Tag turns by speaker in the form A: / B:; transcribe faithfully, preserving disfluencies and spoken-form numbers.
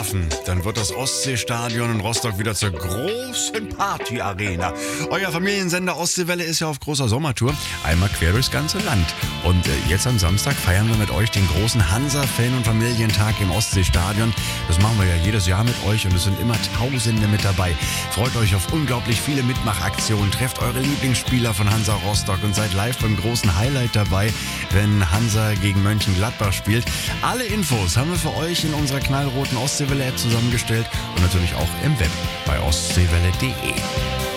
A: dürfen, dann wird das Ostseestadion in Rostock wieder zur großen Partyarena. Euer Familiensender Ostseewelle ist ja auf großer Sommertour, einmal quer durchs ganze Land. Und äh, jetzt am Samstag feiern wir mit euch den großen Hansa-Fan- und Familientag im Ostseestadion. Das machen wir ja jedes Jahr mit euch und es sind immer Tausende mit dabei. Freut euch auf unglaublich viele Mitmachaktionen, trefft eure Lieblingsspieler von Hansa Rostock und seid live beim großen Highlight dabei, wenn Hansa gegen Mönchengladbach spielt. Alle Infos haben wir für euch in unserer knallroten Ostseewelle-App zusammengestellt und natürlich auch im Web bei ostseewelle punkt de.